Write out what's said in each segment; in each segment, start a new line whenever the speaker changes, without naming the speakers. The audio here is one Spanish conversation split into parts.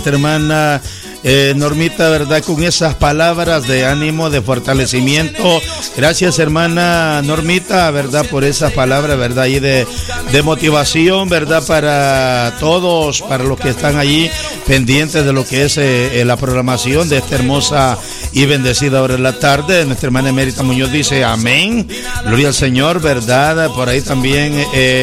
Hermana Normita, ¿verdad? Con esas palabras de ánimo, de fortalecimiento. Gracias, hermana Normita, ¿verdad? Por esas palabras, ¿verdad? Y de motivación, ¿verdad? Para todos, para los que están allí pendientes de lo que es la programación de esta hermosa y bendecida hora de la tarde. Nuestra hermana Emérita Muñoz dice amén. Gloria al Señor, ¿verdad? Por ahí también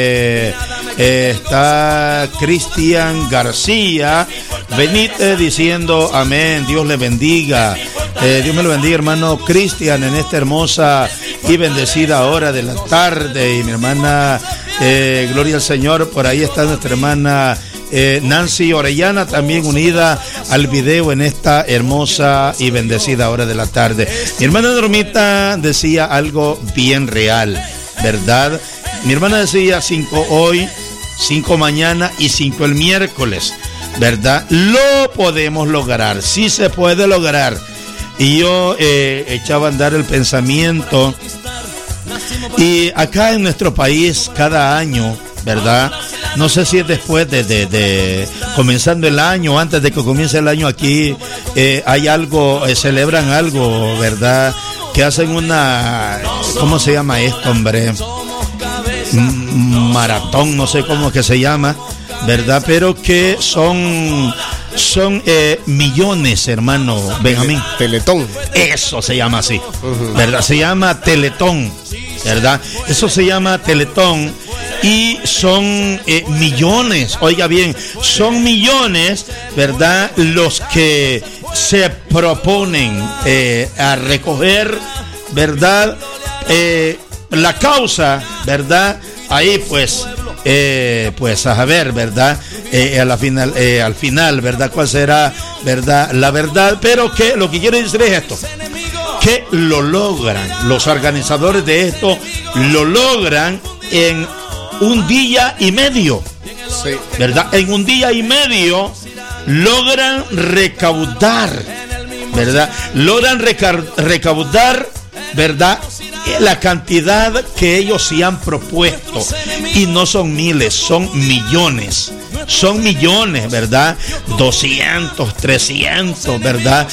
está Cristian García Benítez diciendo amén. Dios le bendiga. Dios me lo bendiga, hermano Cristian, en esta hermosa y bendecida hora de la tarde. Y mi hermana, gloria al Señor, por ahí está nuestra hermana Nancy Orellana, también unida al video en esta hermosa y bendecida hora de la tarde. Mi hermana Normita decía algo bien real, ¿verdad? Mi hermana decía 5 hoy, 5 mañana y 5 el miércoles, ¿verdad? Lo podemos lograr, sí se puede lograr. Y yo echaba a andar el pensamiento, y acá en nuestro país cada año, ¿verdad? No sé si es después de comenzando el año, antes de que comience el año aquí, hay algo, celebran algo, ¿verdad? Que hacen una, ¿cómo se llama esto, hombre? Maratón, no sé cómo que se llama, ¿verdad? Pero que son millones, hermano Benjamín.
Teletón.
Eso se llama así, ¿verdad? Se llama Teletón, ¿verdad? Eso se llama Teletón. Y son millones, oiga bien, son millones, ¿verdad? Los que se proponen a recoger, ¿verdad? La causa, ¿verdad? Ahí pues a ver, ¿verdad? Al final, ¿verdad? ¿Cuál será, verdad? La verdad, pero que lo que quiero decir es esto, que lo logran, los organizadores de esto lo logran en un día y medio, sí, ¿verdad? En un día y medio logran recaudar, ¿verdad? Logran recaudar, ¿verdad? La cantidad que ellos se han propuesto. Y no son miles, son millones. Son millones, ¿verdad? 200, 300, ¿verdad?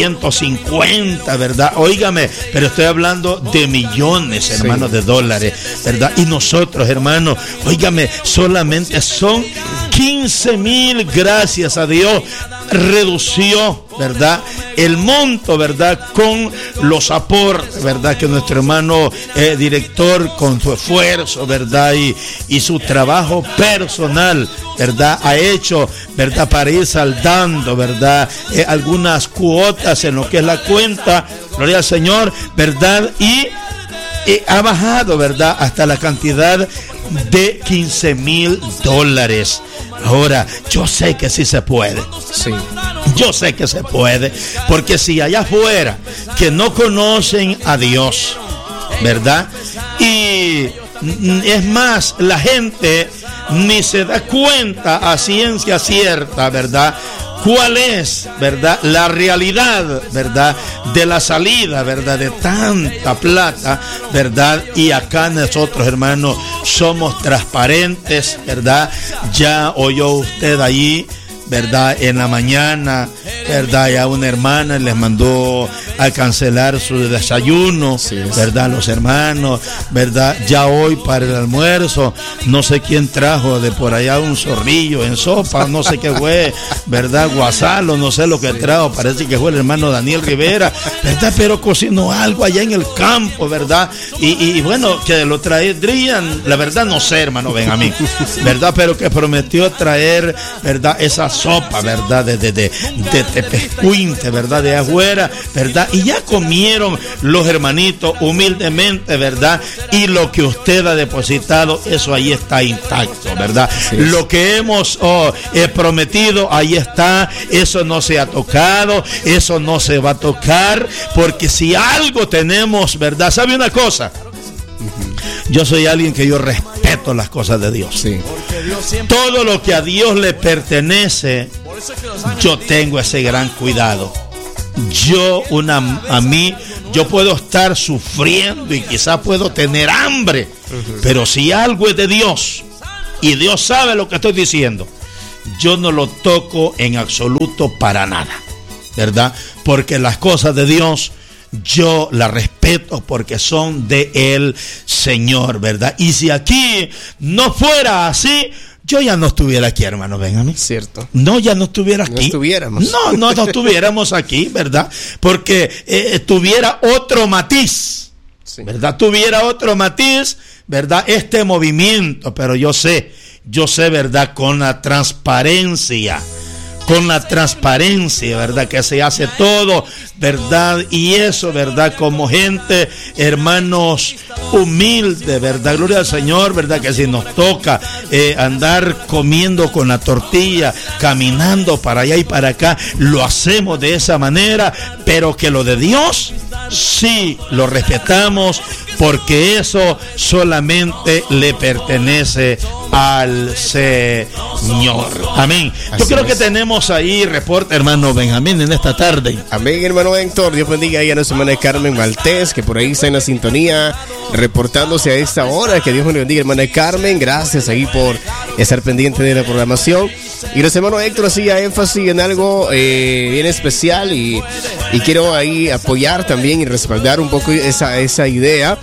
150, ¿verdad? Óigame, pero estoy hablando de millones, hermanos, sí, de dólares, ¿verdad? Y nosotros, hermanos, óigame, solamente son 15,000, gracias a Dios, redució, ¿verdad? El monto, ¿verdad? Con los aportes, ¿verdad? Que nuestro hermano director, con su esfuerzo, ¿verdad? Y su trabajo personal, ¿verdad? Ha hecho, ¿verdad? Para ir saldando, ¿verdad? Algunas cuotas en lo que es la cuenta, gloria al Señor, ¿verdad? Y ha bajado, ¿verdad? Hasta la cantidad de $15,000. Ahora, yo sé que sí se puede. Sí. Yo sé que se puede, porque si allá afuera que no conocen a Dios, ¿verdad? Y es más, la gente ni se da cuenta a ciencia cierta, ¿verdad? ¿Cuál es, verdad, la realidad, verdad, de la salida, verdad, de tanta plata, verdad? Y acá nosotros, hermanos, somos transparentes, ¿verdad? Ya oyó usted allí, ¿verdad? En la mañana, ¿verdad? Ya una hermana les mandó a cancelar su desayuno, sí, ¿verdad? Los hermanos, ¿verdad? Ya hoy para el almuerzo, no sé quién trajo de por allá un zorrillo en sopa, no sé qué fue, ¿verdad? Guasalo, no sé lo que trajo, parece que fue el hermano Daniel Rivera, ¿verdad? Pero cocinó algo allá en el campo, ¿verdad? Y bueno, que lo traerían, la verdad no sé, hermano Benjamín, ¿verdad? Pero que prometió traer, ¿verdad? Esa sopa, ¿verdad? De pescuinte, ¿verdad? De afuera, ¿verdad? Y ya comieron los hermanitos humildemente, ¿verdad? Y lo que usted ha depositado, eso ahí está intacto, ¿verdad? Sí. Lo que hemos prometido, ahí está, eso no se ha tocado, eso no se va a tocar, porque si algo tenemos, ¿verdad? ¿Sabe una cosa? Yo soy alguien que yo respeto las cosas de Dios. Sí. Todo lo que a Dios le pertenece, yo tengo ese gran cuidado. Yo puedo estar sufriendo y quizás puedo tener hambre, pero si algo es de Dios, y Dios sabe lo que estoy diciendo, yo no lo toco en absoluto para nada, ¿verdad? Porque las cosas de Dios yo las respeto porque son de el Señor, ¿verdad? Y si aquí no fuera así, yo ya no estuviera aquí, hermano Benjamín.
Cierto.
No, ya no estuviera aquí.
No estuviéramos.
No estuviéramos aquí, ¿verdad? Porque tuviera otro matiz, sí, ¿verdad? Tuviera otro matiz, ¿verdad? Este movimiento, pero yo sé, ¿verdad? Con la transparencia, ¿verdad? Que se hace todo, ¿verdad? Y eso, ¿verdad? Como gente, hermanos, humilde, ¿verdad? Gloria al Señor, ¿verdad? Que si nos toca andar comiendo con la tortilla, caminando para allá y para acá, lo hacemos de esa manera, pero que lo de Dios, sí, lo respetamos, porque eso solamente le pertenece al Señor. Amén. Yo creo que tenemos ahí reporte, hermano Benjamín, en esta tarde.
Amén, hermano Héctor. Dios bendiga ahí a nuestra hermana Carmen Maltés, que por ahí está en la sintonía, reportándose a esta hora. Que Dios me bendiga, hermana Carmen. Gracias ahí por estar pendiente de la programación. Y nuestro hermano Héctor hacía énfasis en algo bien especial y quiero ahí apoyar también y respaldar un poco esa idea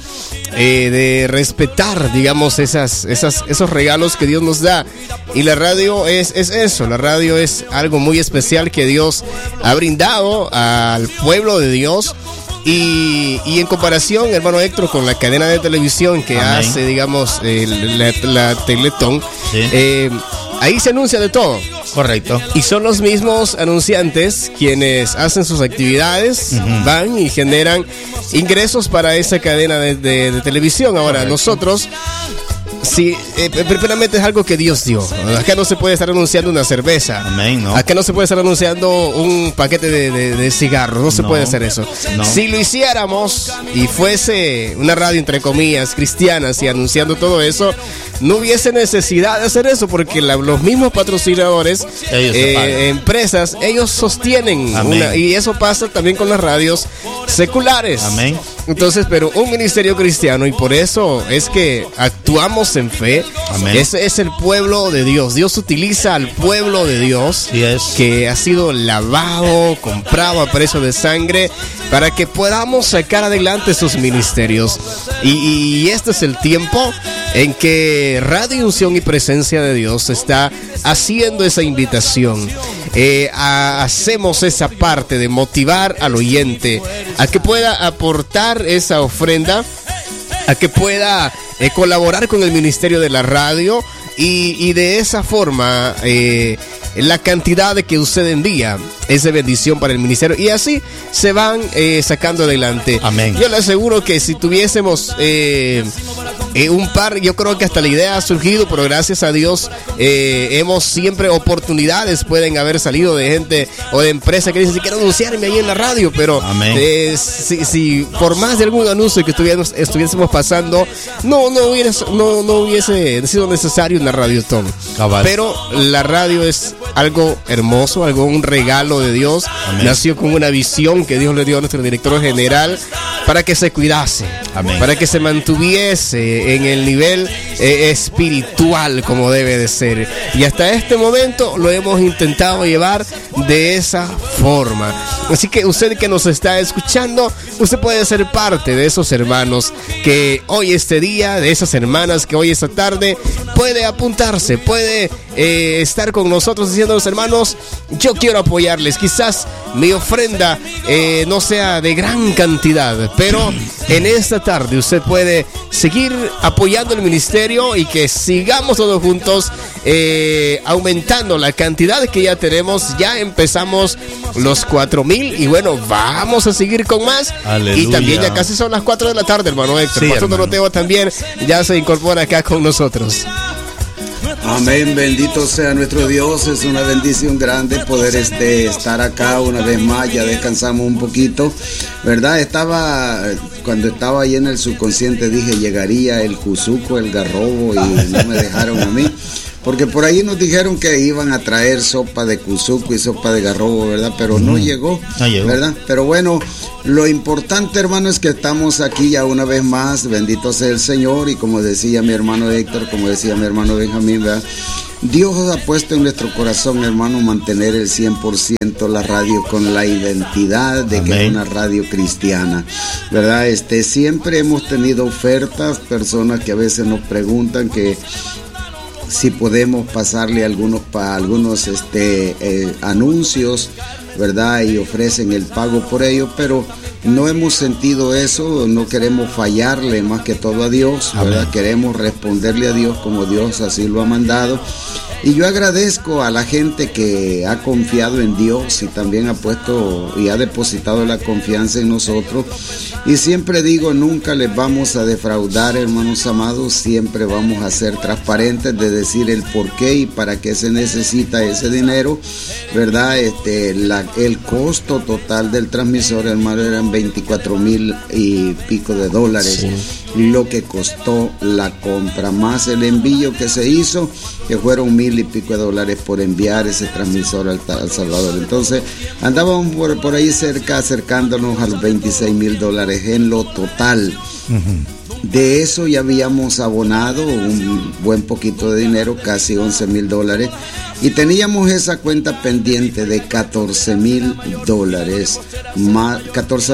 de respetar, digamos, esos regalos que Dios nos da. Y la radio es eso, la radio es algo muy especial que Dios ha brindado al pueblo de Dios. Y en comparación, hermano Héctor, con la cadena de televisión que Amén. Hace, digamos, la Teletón, sí. Ahí se anuncia de todo.
Correcto.
Y son los mismos anunciantes quienes hacen sus actividades, van y generan ingresos para esa cadena de televisión. Ahora, correcto. Nosotros... Sí, primeramente es algo que Dios dio. Acá no se puede estar anunciando una cerveza.
Amén, no.
Acá no se puede estar anunciando un paquete de cigarros. No se puede hacer eso. No. Si lo hiciéramos y fuese una radio, entre comillas, cristianas y anunciando todo eso, no hubiese necesidad de hacer eso, porque los mismos patrocinadores, empresas, ellos sostienen y eso pasa también con las radios seculares.
Amén.
Entonces, pero un ministerio cristiano, y por eso es que actuamos en fe. Amén. Ese es el pueblo de Dios. Dios utiliza al pueblo de Dios, que ha sido lavado, comprado a precio de sangre, para que podamos sacar adelante sus ministerios. Y este es el tiempo en que Radio Unción y Presencia de Dios está haciendo esa invitación. Hacemos esa parte de motivar al oyente a que pueda aportar esa ofrenda, a que pueda colaborar con el ministerio de la radio, y de esa forma la cantidad de que usted envía es de bendición para el ministerio, y así se van sacando adelante.
Amén.
Yo le aseguro que si tuviésemos un par, yo creo que hasta la idea ha surgido, pero gracias a Dios hemos siempre oportunidades pueden haber salido de gente o de empresas que dicen: si quiero anunciarme ahí en la radio, pero si por más de algún anuncio que estuviésemos pasando, no hubiese sido necesario una radiotón. Pero la radio es algo hermoso, un regalo de Dios. Amén. Nació con una visión que Dios le dio a nuestro director general para que se cuidase. Amén. Para que se mantuviese en el nivel espiritual como debe de ser. Y hasta este momento lo hemos intentado llevar de esa forma. Así que usted que nos está escuchando, usted puede ser parte de esos hermanos que hoy este día, de esas hermanas que hoy esta tarde puede apuntarse, puede estar con nosotros diciéndonos: hermanos, yo quiero apoyarles. Quizás mi ofrenda no sea de gran cantidad, pero en esta tarde usted puede seguir apoyando el ministerio y que sigamos todos juntos aumentando la cantidad que ya tenemos. Ya empezamos los 4,000 y bueno, vamos a seguir con más. Aleluya. Y también ya casi son las 4 de la tarde, hermano Héctor. Sí, Pastor Doroteo también ya se incorpora acá con nosotros.
Amén, bendito sea nuestro Dios. Es una bendición grande poder estar acá una vez más. Ya descansamos un poquito, ¿verdad? Cuando estaba ahí en el subconsciente dije: llegaría el cuzuco, el garrobo, y no me dejaron a mí. porque por ahí nos dijeron que iban a traer sopa de cuzuco y sopa de garrobo, ¿verdad? Pero no llegó, ¿verdad? Pero bueno, lo importante, hermano, es que estamos aquí ya una vez más, bendito sea el Señor, y como decía mi hermano Héctor, como decía mi hermano Benjamín, ¿verdad? Dios ha puesto en nuestro corazón, hermano, mantener el 100% la radio con la identidad de que es una radio cristiana, ¿verdad? Siempre hemos tenido ofertas, personas que a veces nos preguntan que si podemos pasarle algunos anuncios, ¿verdad? Y ofrecen el pago por ello, pero no hemos sentido eso, no queremos fallarle más que todo a Dios, ¿verdad? Queremos responderle a Dios como Dios así lo ha mandado. Y yo agradezco a la gente que ha confiado en Dios y también ha puesto y ha depositado la confianza en nosotros. Y siempre digo, nunca les vamos a defraudar, hermanos amados, siempre vamos a ser transparentes de decir el por qué y para qué se necesita ese dinero, ¿verdad? El costo total del transmisor, hermano, eran 24,000 y pico de dólares. Sí. Lo que costó la compra, más el envío que se hizo, que fueron 1,000 y pico de dólares por enviar ese transmisor al Salvador. Entonces andábamos por ahí acercándonos a los 26,000 dólares en lo total. De eso ya habíamos abonado un buen poquito de dinero, casi 11,000 dólares, y teníamos esa cuenta pendiente de 14,000 dólares, más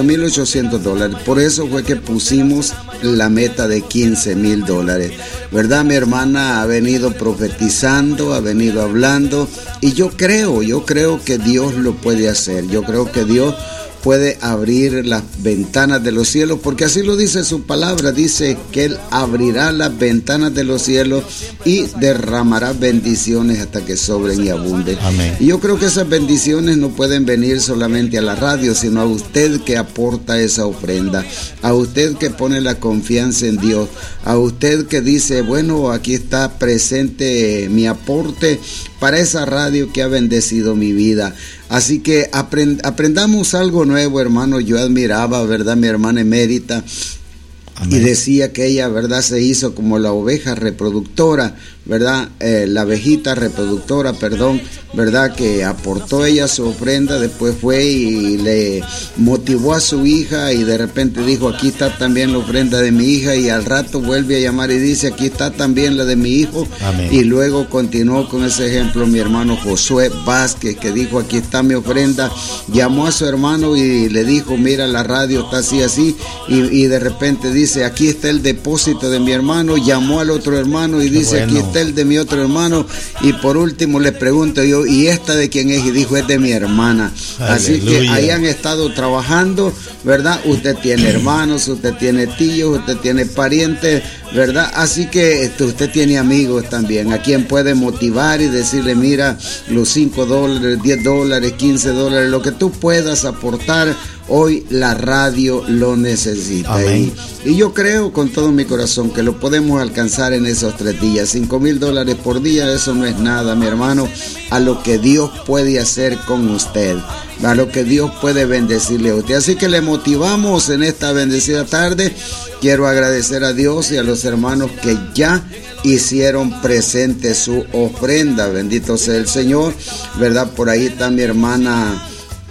14,800 dólares. Por eso fue que pusimos la meta de 15,000 dólares, ¿verdad? Mi hermana ha venido profetizando, ha venido hablando, y yo creo que Dios lo puede hacer. Yo creo que Dios puede abrir las ventanas de los cielos, porque así lo dice su palabra, dice que Él abrirá las ventanas de los cielos y derramará bendiciones hasta que sobren y abunden. Amén. Y yo creo que esas bendiciones no pueden venir solamente a la radio, sino a usted que aporta esa ofrenda, a usted que pone la confianza en Dios, a usted que dice, bueno, aquí está presente mi aporte para esa radio que ha bendecido mi vida. Así que aprendamos algo nuevo, hermano. Yo admiraba, ¿verdad?, mi hermana emérita. Amén. Y decía que ella, ¿verdad?, se hizo como la oveja reproductora, ¿verdad? La abejita reproductora, perdón, ¿verdad? Que aportó ella su ofrenda, después fue y le motivó a su hija y de repente dijo, aquí está también la ofrenda de mi hija, y al rato vuelve a llamar y dice, aquí está también la de mi hijo. Amén. Y luego continuó con ese ejemplo mi hermano Josué Vázquez, que dijo, aquí está mi ofrenda, llamó a su hermano y le dijo, mira, la radio está así, y de repente dice, aquí está el depósito de mi hermano, llamó al otro hermano y dice, aquí está el de mi otro hermano, y por último le pregunto yo, ¿y esta de quién es? Y dijo, es de mi hermana. Aleluya. Así que ahí han estado trabajando, ¿verdad? Usted tiene hermanos, usted tiene tíos, usted tiene parientes, ¿verdad? Así que usted tiene amigos también, a quien puede motivar y decirle, mira, los 5 dólares, 10 dólares, 15 dólares, lo que tú puedas aportar. Hoy la radio lo necesita. Y yo creo con todo mi corazón que lo podemos alcanzar en esos 3 días. 5,000 dólares por día, eso no es nada, mi hermano, a lo que Dios puede hacer con usted, a lo que Dios puede bendecirle a usted. Así que le motivamos en esta bendecida tarde. Quiero agradecer a Dios y a los hermanos que ya hicieron presente su ofrenda. Bendito sea el Señor, ¿verdad? Por ahí está mi hermana.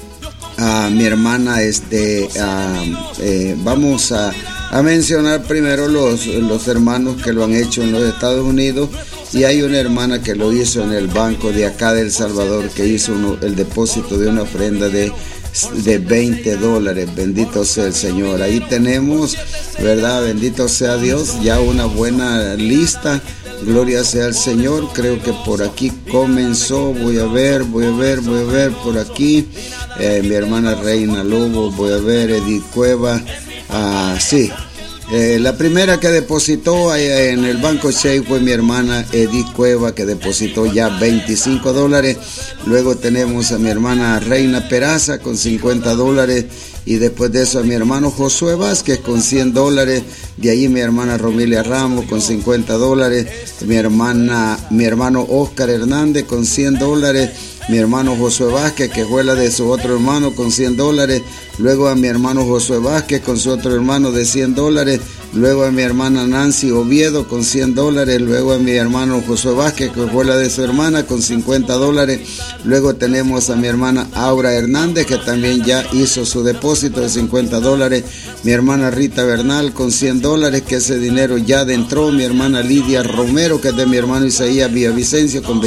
Vamos a mencionar primero los hermanos que lo han hecho en los Estados Unidos, y hay una hermana que lo hizo en el banco de acá de El Salvador, que hizo el depósito de una ofrenda de 20 dólares, bendito sea el Señor. Ahí tenemos, ¿verdad? Bendito sea Dios, ya una buena lista. Gloria sea al Señor. Creo que por aquí comenzó. Voy a ver por aquí. Mi hermana Reina Lobo, voy a ver, Edith Cueva. Sí. La primera que depositó en el banco Shea fue mi hermana Edith Cueva, que depositó ya 25 dólares. Luego tenemos a mi hermana Reina Peraza con 50 dólares. Y después de eso a mi hermano Josué Vázquez con 100 dólares. De ahí mi hermana Romilia Ramos con 50 dólares. Mi hermano Oscar Hernández con 100 dólares. Mi hermano Josué Vázquez, que fue la de su otro hermano, con 100 dólares. Luego a mi hermano Josué Vázquez con su otro hermano de 100 dólares. luego a mi hermana Nancy Oviedo con $100, luego a mi hermano Josué Vázquez, que fue la de su hermana, con $50, luego tenemos a mi hermana Aura Hernández, que también ya hizo su depósito de $50, mi hermana Rita Bernal con $100, que ese dinero ya entró, mi hermana Lidia Romero, que es de mi hermano Isaías Villavicencio, con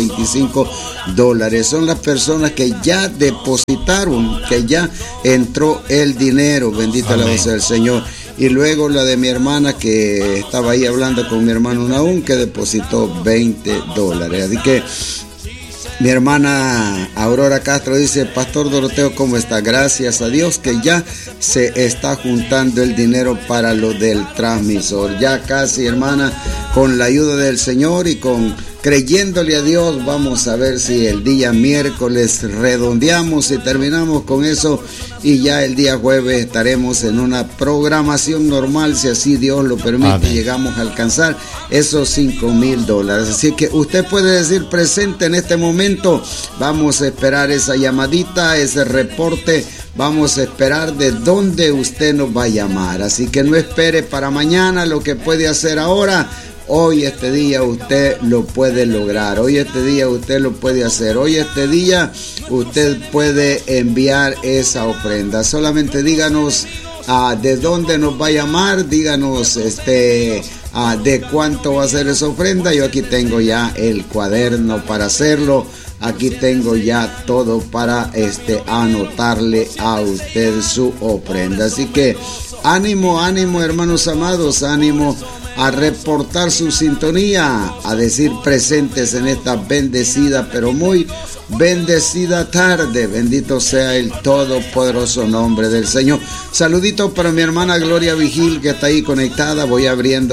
$25. Son las personas que ya depositaron, que ya entró el dinero, bendita la voz del Señor. Y luego la de mi hermana, que estaba ahí hablando con mi hermano Naún, que depositó $20. Así que mi hermana Aurora Castro dice: Pastor Doroteo, ¿cómo está? Gracias a Dios que ya se está juntando el dinero para lo del transmisor. Ya casi, hermana, con la ayuda del Señor y creyéndole a Dios, vamos a ver si el día miércoles redondeamos y terminamos con eso, y ya el día jueves estaremos en una programación normal, si así Dios lo permite. Amén. Llegamos a alcanzar esos $5,000. Así que usted puede decir presente en este momento. Vamos a esperar esa llamadita, ese reporte. Vamos a esperar de dónde usted nos va a llamar. Así que no espere para mañana lo que puede hacer ahora. Hoy, este día, usted lo puede lograr. Hoy, este día, usted lo puede hacer. Hoy, este día, usted puede enviar esa ofrenda. Solamente díganos de dónde nos va a llamar. Díganos de cuánto va a ser esa ofrenda. Yo aquí tengo ya el cuaderno para hacerlo. Aquí tengo ya todo para anotarle a usted su ofrenda. Así que ánimo, ánimo, hermanos amados, ánimo a reportar su sintonía, a decir presentes en esta bendecida, pero muy bendecida tarde. Bendito sea el todopoderoso nombre del Señor. Saluditos para mi hermana Gloria Vigil, que está ahí conectada. Voy abriendo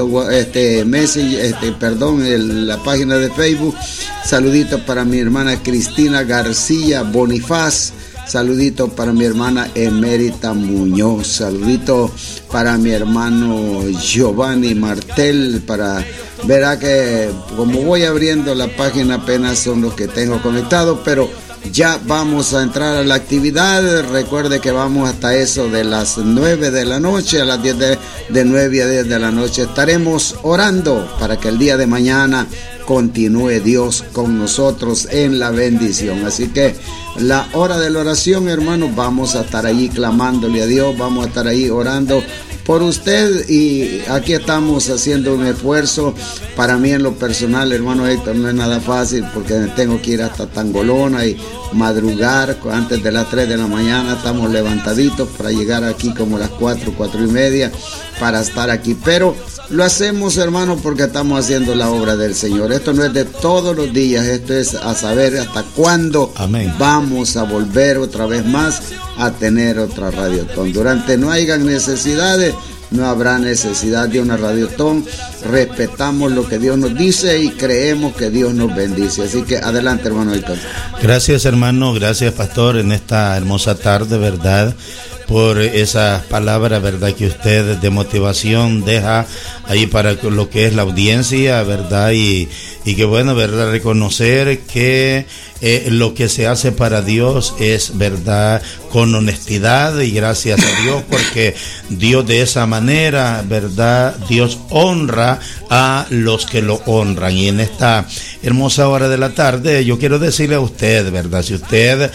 la página de Facebook. Saluditos para mi hermana Cristina García Bonifaz. Saludito para mi hermana Emérita Muñoz. Saludito para mi hermano Giovanni Martel. Verá que como voy abriendo la página apenas son los que tengo conectados, pero ya vamos a entrar a la actividad. Recuerde que vamos hasta eso de las 9 de la noche, a las 10 de 9 a 10 de la noche. Estaremos orando para que el día de mañana continúe Dios con nosotros en la bendición. Así que la hora de la oración, hermanos, vamos a estar ahí clamándole a Dios, vamos a estar ahí orando por usted, y aquí estamos haciendo un esfuerzo. Para mí en lo personal, hermano Héctor, no es nada fácil porque tengo que ir hasta Tangolona y madrugar antes de las 3 de la mañana. Estamos levantaditos para llegar aquí como las 4:30 para estar aquí, pero lo hacemos, hermano, porque estamos haciendo la obra del Señor. Esto no es de todos los días, esto es a saber hasta cuándo. Amén. Vamos a volver otra vez más a tener otra radiotón. Durante no hayan necesidades, no habrá necesidad de una radiotón. Respetamos lo que Dios nos dice y creemos que Dios nos bendice. Así que adelante, hermano Héctor.
Gracias, hermano, gracias, pastor, en esta hermosa tarde, ¿verdad?, por esas palabras, ¿verdad?, que usted de motivación deja ahí para lo que es la audiencia, ¿verdad? Y que bueno, ¿verdad?, reconocer que lo que se hace para Dios es, ¿verdad?, con honestidad, y gracias a Dios porque Dios de esa manera, ¿verdad?, Dios honra a los que lo honran. Y en esta hermosa hora de la tarde yo quiero decirle a usted, ¿verdad?, si usted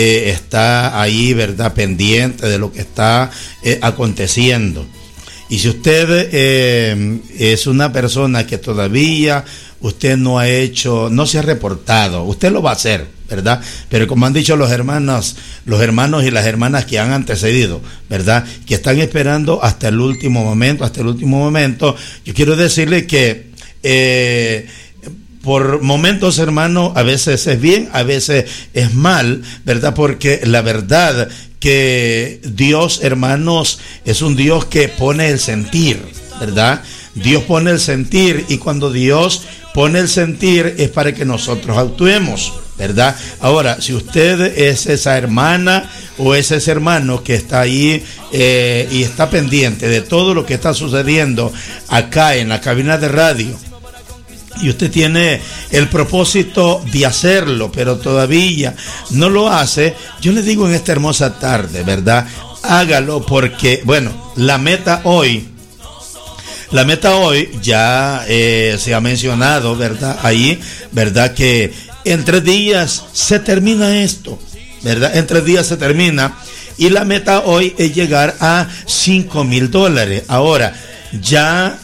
está ahí, ¿verdad?, pendiente de lo que está aconteciendo, y si usted es una persona que todavía usted no se ha reportado, usted lo va a hacer, ¿verdad? Pero como han dicho los hermanos y las hermanas que han antecedido, ¿verdad?, que están esperando hasta el último momento, yo quiero decirle que por momentos, hermano, a veces es bien, a veces es mal, ¿verdad? Porque la verdad que Dios, hermanos, es un Dios que pone el sentir, ¿verdad? Dios pone el sentir, y cuando Dios pone el sentir es para que nosotros actuemos, ¿verdad? Ahora, si usted es esa hermana o es ese hermano que está ahí y está pendiente de todo lo que está sucediendo acá en la cabina de radio, y usted tiene el propósito de hacerlo, pero todavía no lo hace, yo le digo en esta hermosa tarde, ¿verdad?, hágalo, porque, bueno, la meta hoy La meta hoy ya se ha mencionado, ¿verdad? Ahí, ¿verdad? Que en 3 días se termina esto, ¿verdad? En 3 días se termina. Y la meta hoy es llegar a $5,000. Ahora, ya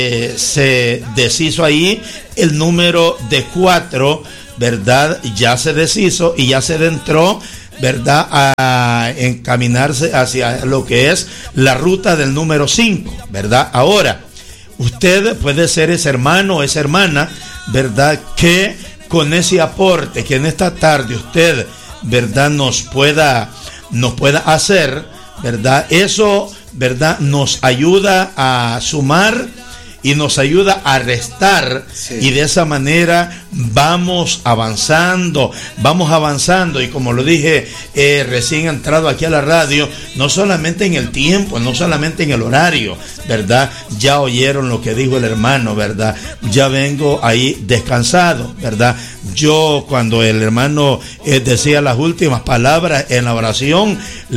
se deshizo ahí el número de 4, ¿verdad? Ya se deshizo y ya se entró, ¿verdad? A encaminarse hacia lo que es la ruta del número 5, ¿verdad? Ahora, usted puede ser ese hermano o esa hermana, ¿verdad? Que con ese aporte que en esta tarde usted, ¿verdad? Nos pueda hacer, ¿verdad? Eso, ¿verdad? Nos ayuda a sumar y nos ayuda a restar, sí. Y de esa manera vamos avanzando, y como lo dije recién entrado aquí a la radio, no solamente en el tiempo, no solamente en el horario, ¿verdad? Ya oyeron lo que dijo el hermano, ¿verdad? Ya vengo ahí descansado, ¿verdad? Yo cuando el hermano decía las últimas palabras en la oración,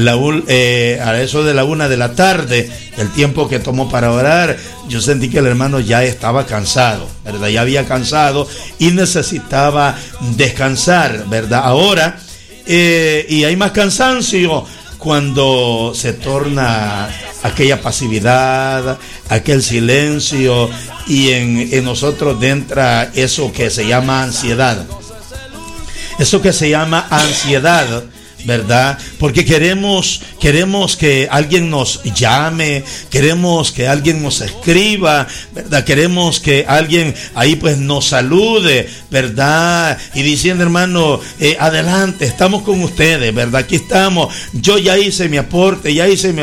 a eso de la 1 de la tarde, el tiempo que tomó para orar, yo sentí que el hermano ya estaba cansado, ¿verdad? Ya había cansado y necesitaba descansar, ¿verdad? Ahora, y hay más cansancio cuando se torna aquella pasividad, aquel silencio, y en nosotros entra eso que se llama ansiedad. Eso que se llama ansiedad, ¿verdad? Porque queremos que alguien nos llame, queremos que alguien nos escriba, ¿verdad? Queremos que alguien ahí pues nos salude, ¿verdad? Y diciendo, hermano, adelante, estamos con ustedes, ¿verdad? Aquí estamos, yo ya hice mi aporte,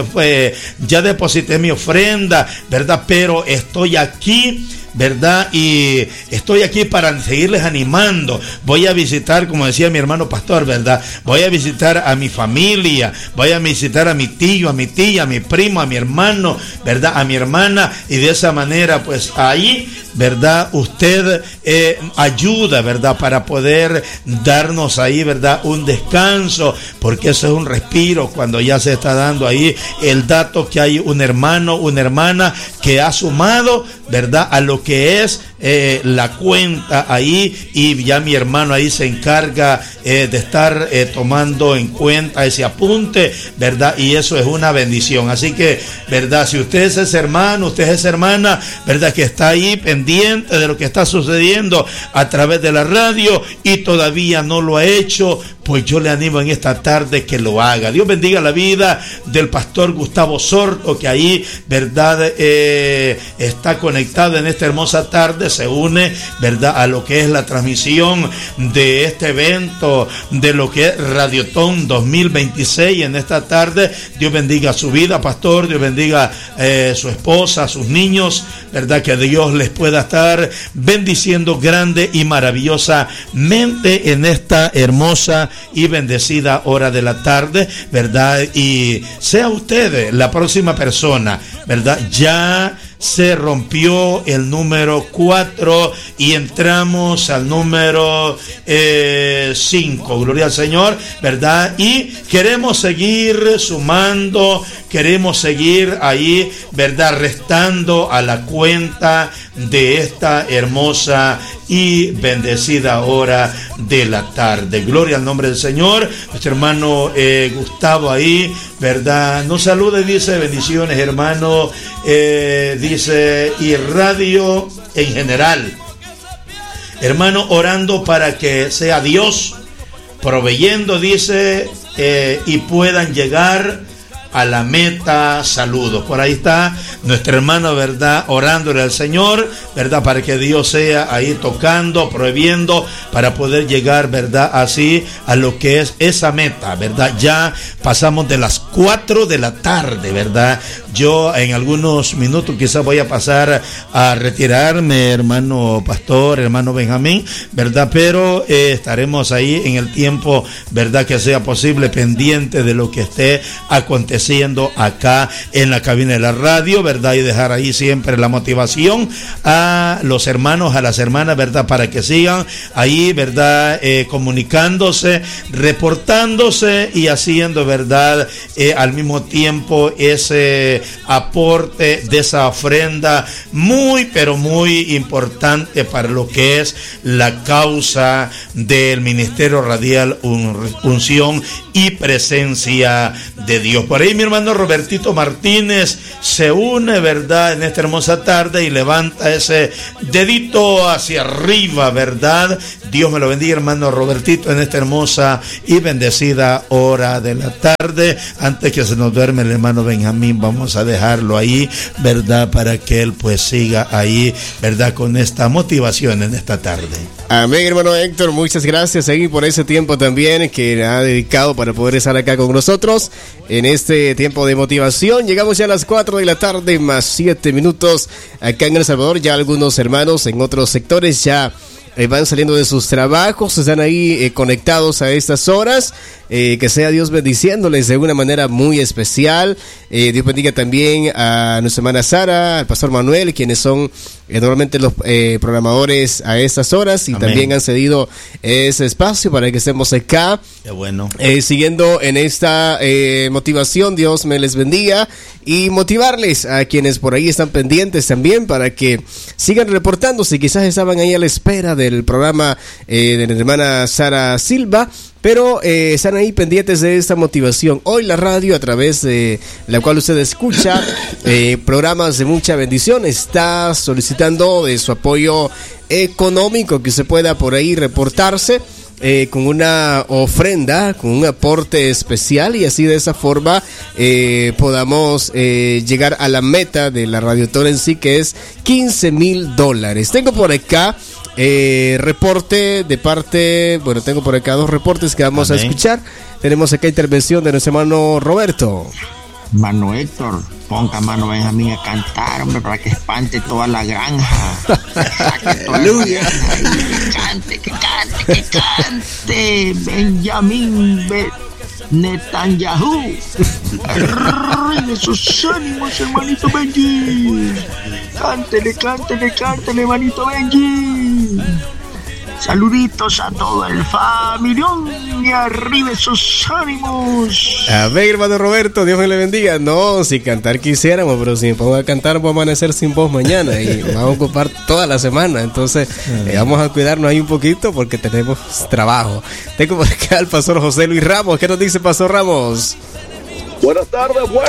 ya deposité mi ofrenda, ¿verdad? Pero estoy aquí, ¿verdad? Y estoy aquí para seguirles animando. Voy a visitar, como decía mi hermano pastor, ¿verdad? Voy a visitar a mi familia, voy a visitar a mi tío, a mi tía, a mi primo, a mi hermano, ¿verdad? A mi hermana, y de esa manera, pues ahí, ¿verdad? Usted ayuda, ¿verdad? Para poder darnos ahí, ¿verdad? Un descanso, porque eso es un respiro cuando ya se está dando ahí el dato que hay un hermano, una hermana que ha sumado, ¿verdad? A lo que es la cuenta ahí, y ya mi hermano ahí se encarga de estar tomando en cuenta ese apunte, ¿verdad? Y eso es una bendición. Así que, ¿verdad? Si usted es ese hermano, usted es esa hermana, ¿verdad? Que está ahí pendiente de lo que está sucediendo a través de la radio y todavía no lo ha hecho, pues yo le animo en esta tarde que lo haga. Dios bendiga la vida del pastor Gustavo Sorto, que ahí, ¿verdad? Está conectado en esta hermosa tarde, se une, ¿verdad? A lo que es la transmisión de este evento, de lo que es Radiotón 2026 en esta tarde. Dios bendiga su vida, pastor. Dios bendiga su esposa, sus niños, ¿verdad? Que Dios les pueda estar bendiciendo grande y maravillosamente en esta hermosa y bendecida hora de la tarde, ¿verdad? Y sea usted la próxima persona, ¿verdad? Ya se rompió el número 4 y entramos al número 5. Gloria al Señor, ¿verdad? Y queremos seguir sumando, queremos seguir ahí, ¿verdad? Restando a la cuenta de esta hermosa y bendecida hora de la tarde. Gloria al nombre del Señor. Nuestro hermano Gustavo ahí, ¿verdad? Nos saluda y dice: bendiciones, hermano. Dice, y radio en general, hermano, orando para que sea Dios proveyendo, dice, y puedan llegar a la meta. Saludos. Por ahí está nuestro hermano, ¿verdad? Orándole al Señor, ¿verdad? Para que Dios sea ahí tocando, prohibiendo, para poder llegar, ¿verdad? Así a lo que es esa meta, ¿verdad? Ya pasamos de las 4 de la tarde, ¿verdad? Yo en algunos minutos quizás voy a pasar a retirarme, hermano pastor, hermano Benjamín, ¿verdad? Pero estaremos ahí en el tiempo, ¿verdad? Que sea posible, pendiente de lo que esté aconteciendo ofreciendo acá en la cabina de la radio, ¿verdad? Y dejar ahí siempre la motivación a los hermanos, a las hermanas, ¿verdad? Para que sigan ahí, ¿verdad? Comunicándose, reportándose y haciendo, ¿verdad? Al mismo tiempo ese aporte de esa ofrenda muy, pero muy importante para lo que es la causa del Ministerio Radial Unción y Presencia de Dios. Por ahí mi hermano Robertito Martínez se une, ¿verdad? En esta hermosa tarde y levanta ese dedito hacia arriba, ¿verdad? Dios me lo bendiga, hermano Robertito, en esta hermosa y bendecida hora de la tarde. Antes que se nos duerme el hermano Benjamín, vamos a dejarlo ahí, ¿verdad? Para que él pues siga ahí, ¿verdad? Con esta motivación en esta tarde.
Amén, hermano Héctor, muchas gracias ahí por ese tiempo también que ha dedicado para poder estar acá con nosotros en este tiempo de motivación. Llegamos ya a las 4 de la tarde más 7 minutos acá en El Salvador. Ya algunos hermanos en otros sectores ya van saliendo de sus trabajos, están ahí conectados a estas horas. Que sea Dios bendiciéndoles de una manera muy especial. Dios bendiga también a nuestra hermana Sara, al pastor Manuel, quienes son normalmente los programadores a estas horas y Amén. También han cedido ese espacio para que estemos acá.
Qué bueno.
Siguiendo en esta motivación, Dios me les bendiga y motivarles a quienes por ahí están pendientes también para que sigan reportándose. Quizás estaban ahí a la espera del programa de la hermana Sara Silva, pero están ahí pendientes de esta motivación. Hoy la radio, a través de la cual usted escucha programas de mucha bendición, está solicitando de su apoyo económico, que se pueda por ahí reportarse con una ofrenda, con un aporte especial, y así de esa forma podamos llegar a la meta de la Radiotora en sí, que es $15,000. Tengo por acá reporte de parte, bueno, tengo por acá 2 reportes que vamos Amén. A escuchar. Tenemos acá intervención de nuestro hermano Roberto.
Mano Héctor, ponga a mano Benjamín a cantar, hombre, para que espante toda la granja. Aleluya. Que cante. Benjamín Netanyahu. El rey de sus ánimos, hermanito Benji. Cántele, hermanito Benji. Saluditos a todo el familión y arriba sus ánimos.
Amén, hermano Roberto, Dios me le bendiga. No, si cantar quisiéramos, pero si me pongo a cantar voy a amanecer sin voz mañana y vamos a ocupar toda la semana. Entonces vamos a cuidarnos ahí un poquito porque tenemos trabajo. Tengo por acá al pastor José Luis Ramos. ¿Qué nos dice, pastor Ramos?
Buenas tardes,